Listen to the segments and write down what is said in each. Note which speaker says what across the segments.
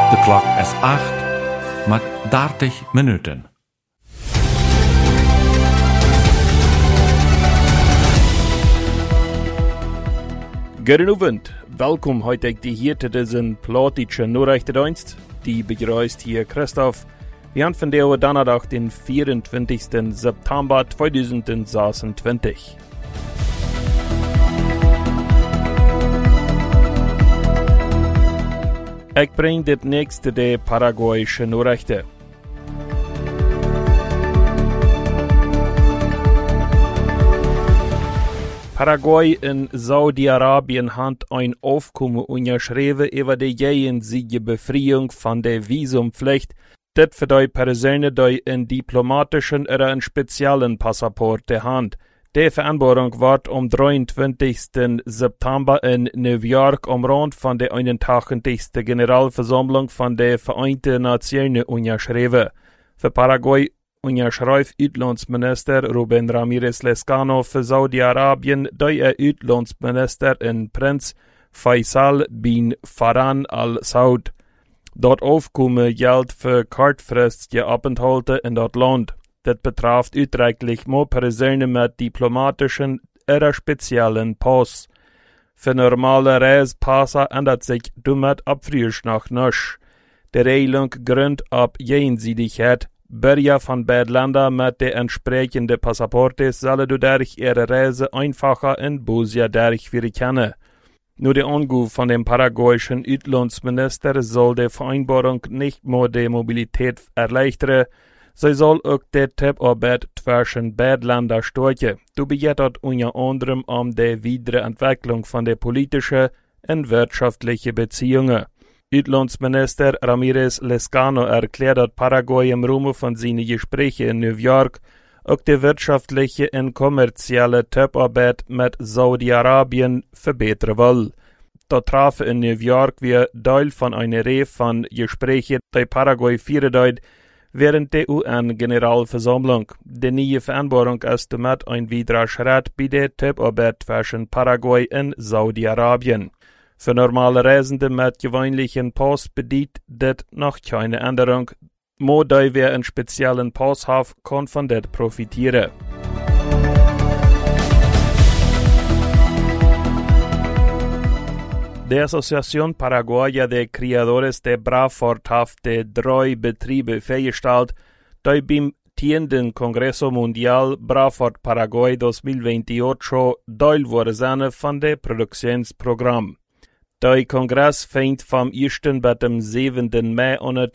Speaker 1: De klok is 8 met 30 minuten.
Speaker 2: Goedenavond, welkom heute hier te deze platische Nachrichtendienst. Die begrüßt hier Christoph. Wir haben von der Donnerstag den 24. September 2026. Ich bring das nächste der paraguayische Nachrichten. Paraguay in Saudi-Arabien hat ein Aufkommen unterschrieben über die jenseitige Befreiung von der Visumpflicht. Das für die Personen, die einen diplomatischen oder einen speziellen Passaport haben. Die Vereinbarung wird am 23. September in New York am Rand von der 81. Generalversammlung von der Vereinten Nationen unterschrieben. Für Paraguay unterschreibt Uitlandsminister Rubén Ramírez Lezcano für Saudi-Arabien, der Uitlandsminister in Prinz Faisal bin Farhan al-Saud. Dort Aufkommen gilt für kurzfristige Aufenthalte in dort Land. Das betrifft utrechtlich nur Personen mit diplomatischen oder speziellen Pass. Für normale Reisepässe ändert sich damit abfrisch noch nichts. Die Regelung gründet auf Jenseitigkeit. Bürger von beiden Ländern mit den entsprechenden Passaporten sollen durch ihre Reise einfacher und böser durchführen können. Nur der Anruf von dem paraguayischen Uitlandsminister soll die Vereinbarung nicht nur die Mobilität erleichtern, sie soll auch die Zusammenarbeit zwischen beiden Ländern stärken. Du bejettet unter anderem die Wiederentwicklung von der politischen und wirtschaftlichen Beziehungen. Uitlandsminister Ramírez Lezcano erklärt, dass Paraguay im Rahmen von seinen Gesprächen in New York auch die wirtschaftliche und kommerzielle Zusammenarbeit mit Saudi-Arabien verbessern will. Da traf in New York wir Teil von einer Reihe von Gesprächen, die Paraguay führen während der UN-Generalversammlung. Die neue Vereinbarung ist damit ein weiterer Schritt bei der Zusammenarbeit zwischen Paraguay und Saudi-Arabien. Für normale Reisende mit gewöhnlichen Pass bedeutet das noch keine Änderung. Nur die, wer einen speziellen Pass hat, kann von das profitieren. Die Asociación Paraguaya de Criadores de Brauchfurt hat die 3 Betriebe freigestellt, die beim 10. Congreso Mundial Brauchfurt Paraguay 2028 Teil wurden von dem Produktionsprogramm. Der Kongress fängt vom 1. bis dem 7. Mai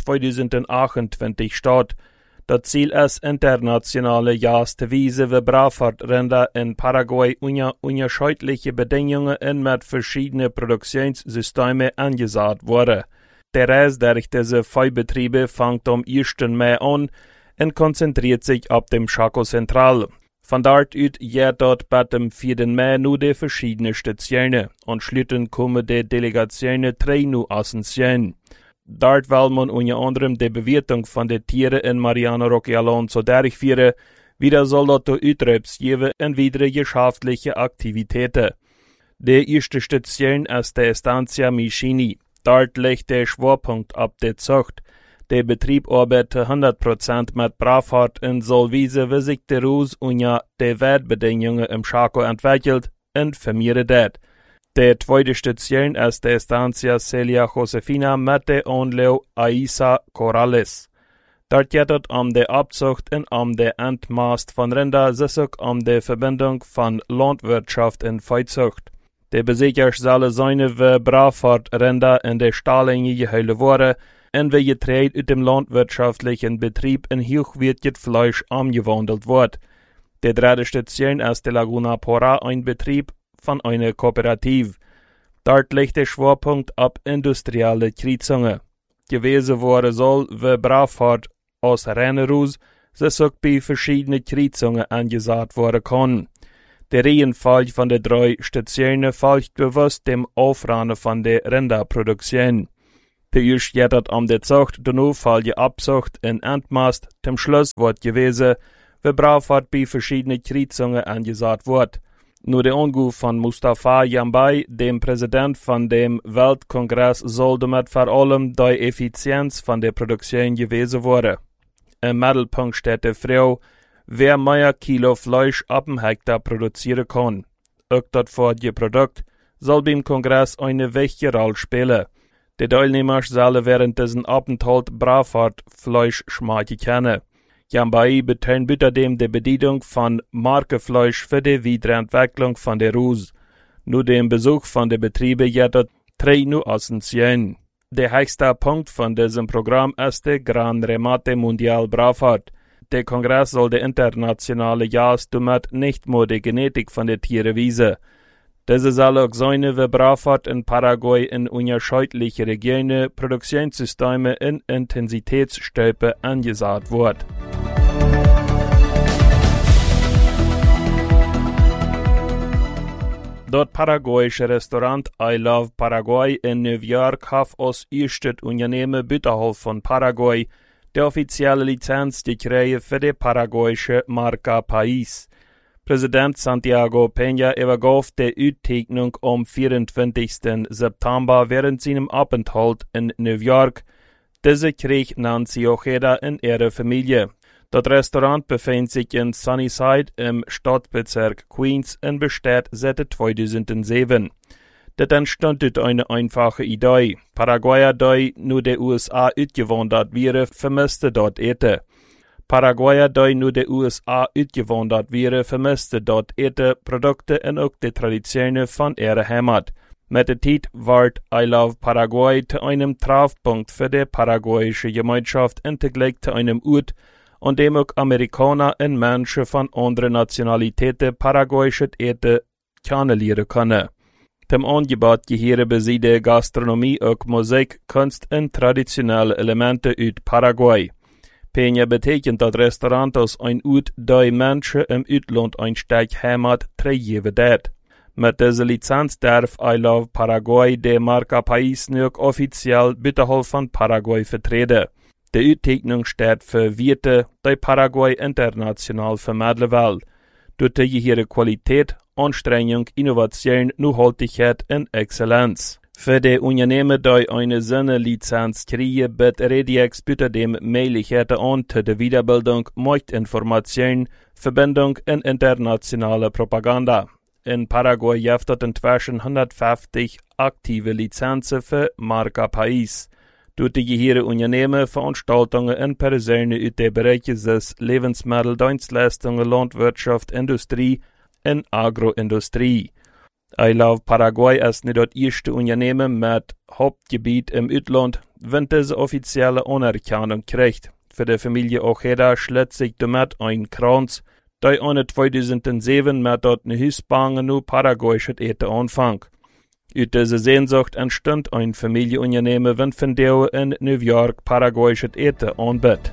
Speaker 2: 2028 statt. Das Ziel ist, internationale Jagdwiese für Brauchfortrinder in Paraguay unter unterschiedliche Bedingungen und mit verschiedenen Produktionssystemen angesagt wurde. Der Rest durch diese 5 Betriebe fängt am 1. Mai an und konzentriert sich auf dem Chaco Central. Von dort aus geht dort bis dem 4. Mai nur die verschiedenen Stationen. Anschließend kommen die Delegationen 3 nur Asunción. Dort will man unter anderem die Bewertung von den Tieren in Mariano Roque Alonso durchführen, wieder soll dort Utreibs geben und weitere geschäftliche Aktivitäten. Die erste Station ist die Estancia Michini. Dort liegt der Schwerpunkt auf der Zucht. Der Betrieb arbeitet 100% mit Brauchfurt und soll wissen, wie sich der Rus unter den Wertbedingungen im Chaco entwickelt und vermehrt das. Die zweite Station ist die Estancia Celia Josefina mit der Anlage Aisa Corrales. Dort geht es die Abzucht und die Entmast von Rinder, sowie die Verbindung von Landwirtschaft und Viehzucht. Der Besitzer soll seine Brauchfortrinder in der Stallingen gehalten werden und wie Getreide aus dem landwirtschaftlichen Betrieb in hochwertiges Fleisch umgewandelt wird. Die dritte Station ist die Laguna Porá, ein Betrieb von einer Kooperative. Dort liegt der Schwerpunkt auf industrielle Kreuzungen. Gewesen worden soll, wie Brauchfurt aus Rennerus, das auch bei verschiedenen Kreuzungen angesagt werden kann. Der Reihenfolge von den 3 Stationen folgt bewusst dem Aufrahmen von der Rinderproduktion. Zuerst geht es die Zucht, danach folgt die Abzucht in Entmast, zum Schluss wird gewesen, wie Brauchfurt bei verschiedenen Kreuzungen angesagt wird. Nur der Anruf von Mustafa Jambai, dem Präsident von dem Weltkongress, soll damit vor allem die Effizienz von der Produktion gewesen werden. Im Mittelpunkt steht die Frage, wer mehr Kilo Fleisch ab dem Hektar produzieren kann. Auch das vorige Produkt soll beim Kongress eine wichtige Rolle spielen. Die Teilnehmer sollen während diesen Aufenthalt Brauart Fleisch schmecken können. Jambai betont außerdem die Bedeutung von Markenfleisch für die Weiterentwicklung von der Rus. Nur dem Besuch von den Betrieben jedoch drei Nuancen. Der höchste Punkt von diesem Programm ist der Gran Remate Mundial Brauart. Der Kongress soll die internationale Jahres damit nicht nur die Genetik von den Tieren wiesen. Diese soll auch seine wie Brauart in Paraguay in unterschiedlichen Regionen Produktionssysteme in Intensitätsstufen angesagt wird. Das paraguayische Restaurant I Love Paraguay in New York hat als erstes Unternehmen außerhalb von Paraguay die offizielle Lizenz gekriegt für die paraguayische Marca País. Präsident Santiago Peña übergab die Utzeichnung am 24. September während seinem Aufenthalt in New York. Diese kriegt Nancy Ojeda in ihre Familie. Das Restaurant befindet sich in Sunnyside im Stadtbezirk Queens und besteht seit 2007. Das entstand durch eine einfache Idee. Paraguayer, die nur der USA ausgewandert wäre, vermisste dort eten. Paraguayer, die nur der USA ausgewandert wäre, vermisste dort eten, Produkte und auch die Traditionen von ihrer Heimat. Mit der Zeit wird I Love Paraguay zu einem Treffpunkt für die paraguayische Gemeinschaft und zugleich zu einem Ort, an dem auch Amerikaner und Menschen von anderen Nationalitäten paraguayisches Eten kennenlernen können. Zum Angebot gehören bei Gastronomie auch Musik, Kunst und traditionelle Elemente aus Paraguay. Peña betekent das Restaurant als ein Ort, der Menschen im Ausland ein Stück Heimat geben wird. Mit dieser Lizenz darf I Love Paraguay die Marca País nur offiziell außerhalb von Paraguay vertreten. Die Utzeichnung steht für Werte, die Paraguay international vermitteln will. Durch ihre Qualität, Anstrengung, Innovation, Nachhaltigkeit und Exzellenz. Für die Unternehmen, die eine solche Lizenz kriegen, bietet Rediex außerdem Möglichkeiten an zu der Weiterbildung, Marktinformation, Verbindung und internationale Propaganda. In Paraguay gibt es inzwischen 150 aktive Lizenzen für Marca País. Durch ihre Unternehmen, Veranstaltungen und Personen aus den Bereichen des Lebensmittel, Dienstleistungen, Landwirtschaft, Industrie und Agroindustrie. I Love Paraguay ist nicht das erste Unternehmen mit Hauptgebiet im Ausland, wenn diese offizielle Anerkennung kriegt. Für die Familie Ojeda schließt sich damit ein Kranz, der in 2007 mit dort eine Hausbange nur paraguayisches Eten anfängt. Aus dieser Sehnsucht entstand ein Familienunternehmen, wenn von der in New York paraguayisches Eten anbietet.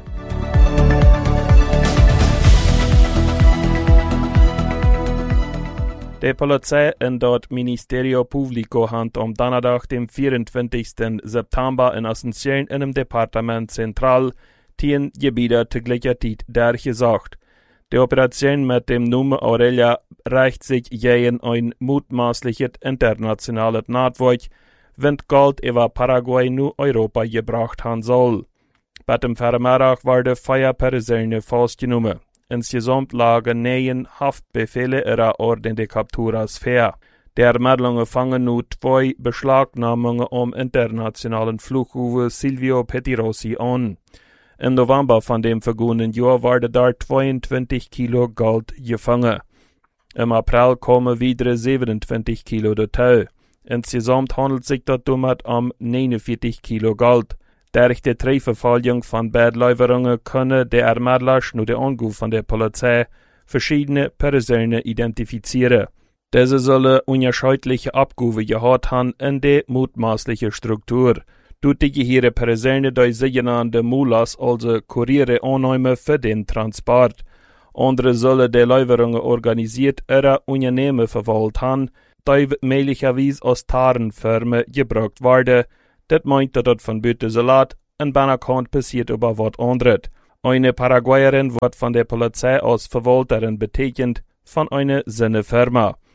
Speaker 2: Die Polizei in das Ministerio Público hat am Donnerstag, dem 24. September in Asunción in dem Departement Central 10 Gebiete zu gleicher Zeit durchgesagt. Die Operation mit dem Namen Aurelia reicht sich gegen ein mutmaßliches internationales Network, wenn Gold über Paraguay nur Europa gebracht haben soll. Bei dem Vermerk werden 4 Personen festgenommen. Insgesamt lagen 9 Haftbefehle ihrer Orden de Capturas vor. Die Ermittlungen fangen nun 2 Beschlagnahmungen am internationalen Flughafen Silvio Pettirossi an. Im November von dem vergangenen Jahr wurde dort 22 Kilo Gold gefangen. Im April kommen wieder 27 Kilo dazu. Insgesamt handelt sich das damit um 49 Kilo Gold. Durch die Trefverfolgung von Beidlieferungen können die Ermittler nur den Anruf von der Polizei verschiedene Personen identifizieren. Diese sollen unterschiedliche Abgaben gehabt haben in der mutmaßlichen Struktur. Durch ihre Personen die sogenannte Mulas, also Kuriere, annehmen für den Transport. Andere sollen die Lieferungen organisiert ihre Unternehmen verwaltet haben, die möglicherweise aus Tarnfirmen gebraucht werden. Das meint, dass das von Büttesalat in Banakant passiert über was anderes. Eine Paraguayerin wird von der Polizei als Verwalterin beteiligt von einer seiner Firma.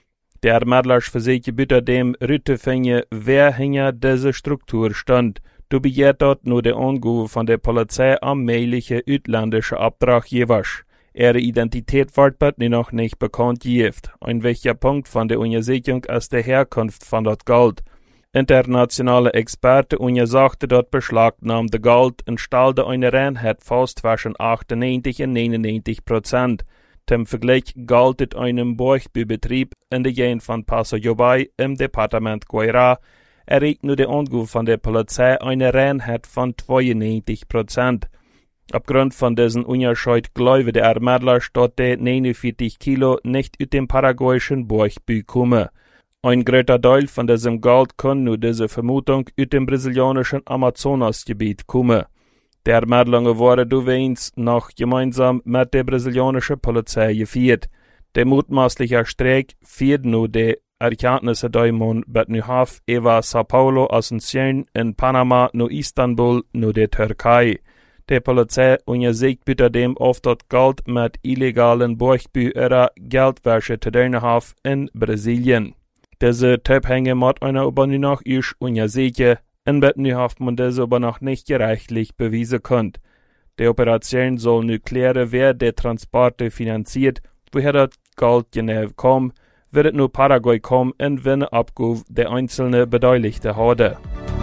Speaker 2: Der Ermittlers versichert bitte dem Rüttefinger, wer hinter dieser Struktur stand. Du begehrt dort nur der Angabe von der Polizei am möglichen ausländischen Auftraggebers. Ihre Identität wird noch nicht bekannt gegeben. Ein wichtiger Punkt von der Untersuchung ist die Herkunft von dort Gold. Internationale Experten untersuchten dort beschlagnahmte Gold und stellten eine Reinheit fast zwischen 98 und 99%. Zum Vergleich galt es einem Bergbaubetrieb in der Gegend von Paso Yobay im Departement Guayra, erregt nur der Angabe von der Polizei eine Reinheit von 92%. Aufgrund von diesen Unterschied glauben der Ermittler, dass die 49 Kilo nicht aus dem paraguayischen Bergbau kommen. Ein großer Teil von diesem Gold kann nur diese Vermutung aus dem brasilianischen Amazonasgebiet kommen. Die Ermittlungen wurden übrigens noch gemeinsam mit der brasilianischen Polizei geführt. Der mutmaßliche Streik führt nur die Erkenntnisse, die man hat, über Sao Paulo, Asunción, in Panama, nur Istanbul, nur der Türkei. Die Polizei untersucht bitte dem auf das Geld mit illegalen Bergbau oder Geldwäsche zu tun hat in Brasilien. Diese Zusammenhänge muss einer aber nur noch untersuchen, und nu hat man das aber noch nicht gerichtlich bewiesen können. Die Operation soll nu klären, wer die Transporte finanziert, woher das Geld genau kommt, wird nur Paraguay kommen und wenn Abgabe der einzelnen Beteiligten hat.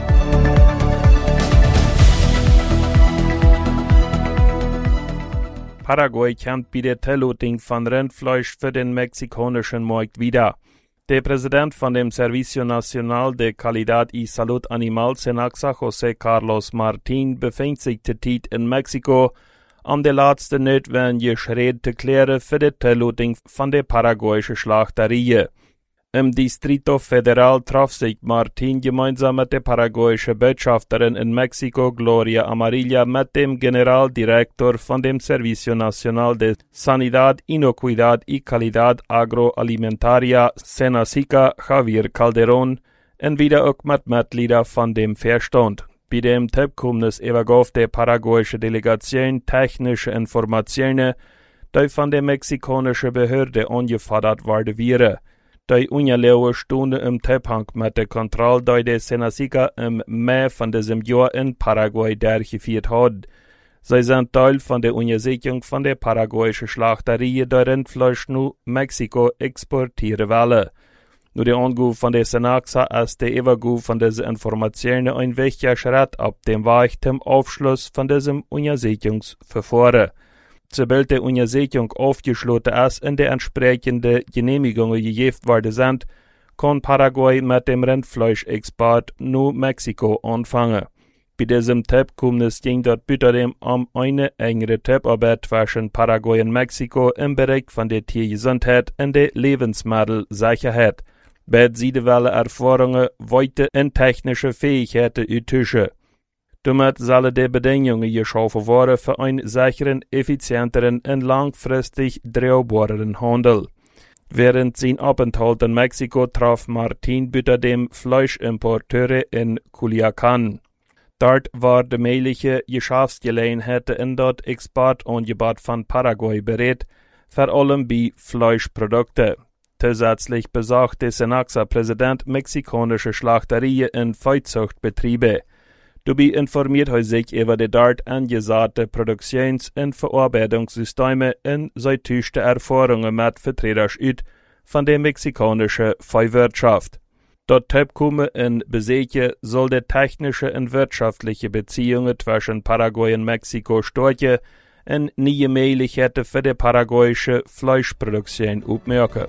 Speaker 2: Paraguay kämpft bei der Zulassung von Rindfleisch für den mexikanischen Markt wieder. Der Präsident von dem Servicio Nacional de Calidad y Salud Animal Senaxa, José Carlos Martín, befindet sich zurzeit in Mexiko, um die letzte notwendige Schritte zu klären für die Zulassung von der paraguayischen Schlachterie. Im Distrito Federal traf sich Martín gemeinsam mit der paraguayischen Botschafterin in Mexiko, Gloria Amarilla, mit dem Generaldirektor von dem Servicio Nacional de Sanidad, Inocuidad y Calidad Agroalimentaria, Senacica, Javier Calderón, und wieder auch mit Mitgliedern von dem Verstand. Bei dem Tippkommnis übergab der paraguayische Delegation technische Informationen, die von der mexikanischen Behörde angefordert worden wären. Die ungenaue Stunde im Zusammenhang mit der Kontrolle, die der Senacica im Mai von diesem Jahr in Paraguay durchgeführt hat. Sie sind Teil von der Untersuchung von der paraguayischen Schlachterie, die Rindfleisch nach Mexiko exportieren wollen. Nur die Angabe von der Senaxa ist die Übergabe von diesen Informationen ein wichtiger Schritt auf dem Weg zum Aufschluss von diesem Untersuchungsverfahren. Sobald die Untersuchung aufgeschlossen ist und die entsprechenden Genehmigungen gegeben worden sind, kann Paraguay mit dem Rindfleischexport nach Mexiko anfangen. Bei diesem Tippkommnis ging dort bitte um eine engere Tipparbeit zwischen Paraguay und Mexiko im Bereich von der Tiergesundheit und der Lebensmittelsicherheit. Beide Seiten wollen Erfahrungen, Weite und technische Fähigkeiten austauschen. Damit sollen die Bedingungen geschaffen werden für einen sicheren, effizienteren und langfristig tragbareren Handel. Während sein Aufenthalt in Mexiko traf Martín bitte dem Fleischimporteur in Culiacán. Dort war die mögliche Geschäftsgelegenheit in das Exportangebot von Paraguay bereit, vor allem bei Fleischprodukten. Zusätzlich besucht der Senaxa-Präsident mexikanische Schlachterie und Viehzuchtbetriebe. Dabei informiert er sich über die dort angesatte Produktions- und Verarbeitungssysteme und seine tiefste Erfahrungen mit Vertretern von der mexikanischen Viehwirtschaft. Dort Teilkommen in Besäge soll die technische und wirtschaftliche Beziehungen zwischen Paraguay und Mexiko stärken und neue Möglichkeiten für die paraguayische Fleischproduktion aufmerken.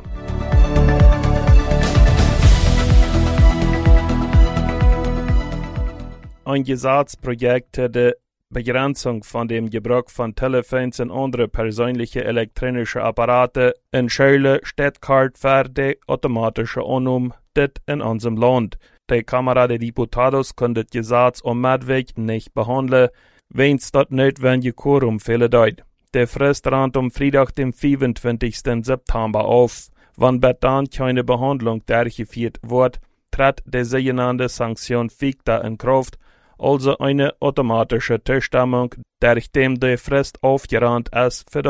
Speaker 2: Ein Gesetzprojekt zur Begrenzung von dem Gebrauch von Telefons und andere persönliche elektronische Apparate in Schulen steht kalt für die automatische Annahme in unserem Land. Die Kamera der Diputados kann das Gesetz am Mittwoch nicht behandeln, wenn es das notwendige Quorum fehlt. Der Frist rennt am Freitag, dem 25. September auf. Wenn dann keine Behandlung durchgeführt wird, tritt die sogenannte Sanktion Ficta in Kraft, also eine automatische Zustimmung, durch dem die Frist aufgerannt ist für